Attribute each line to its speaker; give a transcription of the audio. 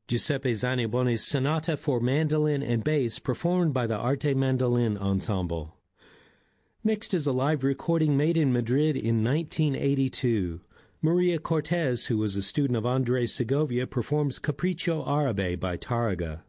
Speaker 1: Giuseppe Zannebone's Sonata for Mandolin and Bass, performed by the Arte Mandolin Ensemble. Next is a live recording made in Madrid in 1982. Maria Cortez, who was a student of Andres Segovia, performs Capriccio Arabe by Tárrega.